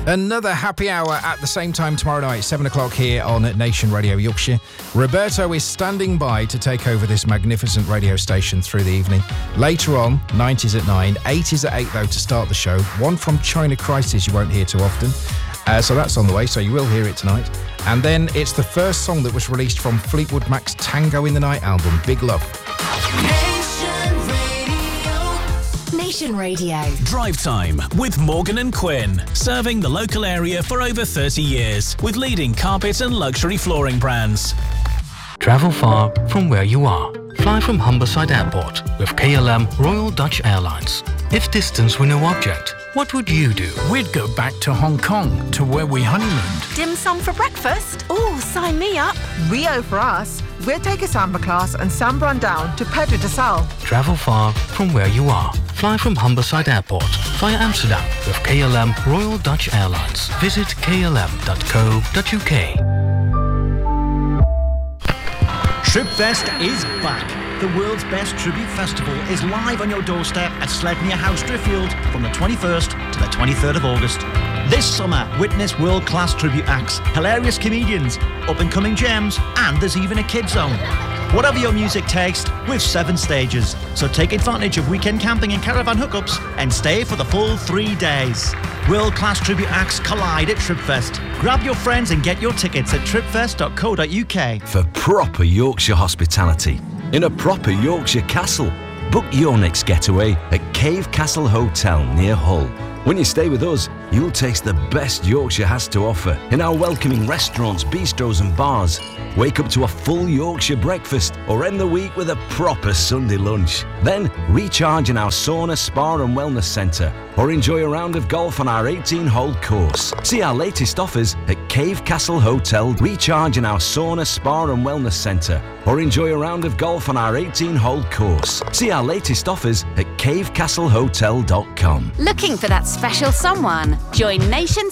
Another happy hour at the same time tomorrow night, 7 o'clock here on Nation Radio Yorkshire. Roberto is standing by to take over this magnificent radio station through the evening. Later on, 90s at 9, 80s at 8 though to start the show. One from China Crisis you won't hear too often. So that's on the way, so you will hear it tonight. And then it's the first song that was released from Fleetwood Mac's Tango in the Night album, Big Love. Nation Radio. Drive Time with Morgan and Quinn. Serving the local area for over 30 years with leading carpet and luxury flooring brands. Travel far from where you are. Fly from Humberside Airport with KLM Royal Dutch Airlines. If distance were no object, what would you do? We'd go back to Hong Kong, to where we honeymooned. Dim sum for breakfast? Oh, sign me up. Rio for us. We'll take a samba class and samba on down to Pedro de Sal. Travel far from where you are. Fly from Humberside Airport via Amsterdam with KLM Royal Dutch Airlines. Visit klm.co.uk. Tripfest is back. The world's best tribute festival is live on your doorstep at Sledmere House, Driffield from the 21st to the 23rd of August. This summer, witness world-class tribute acts, hilarious comedians, up-and-coming gems, and there's even a kid zone. Whatever your music taste, with 7 stages. So take advantage of weekend camping and caravan hookups and stay for the full 3 days. World-class tribute acts collide at Tripfest. Grab your friends and get your tickets at tripfest.co.uk. For proper Yorkshire hospitality in a proper Yorkshire castle. Book your next getaway at Cave Castle Hotel near Hull. When you stay with us, you'll taste the best Yorkshire has to offer in our welcoming restaurants, bistros and bars. Wake up to a full Yorkshire breakfast or end the week with a proper Sunday lunch. Then recharge in our sauna, spa and wellness centre or enjoy a round of golf on our 18-hole course. See our latest offers at Cave Castle Hotel. Recharge in our sauna, spa and wellness centre or enjoy a round of golf on our 18-hole course. See our latest offers at cavecastlehotel.com. Looking for that special someone? Join Nation